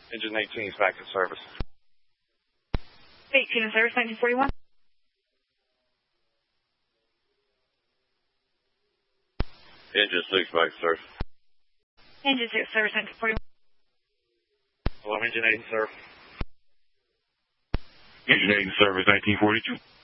Engine 18 is back in service. 18 in service, 1941. Engine 6 back in service. Engine 6 service, 1941. Hello, Engine 8 in service. Engine 8 in service, 1942.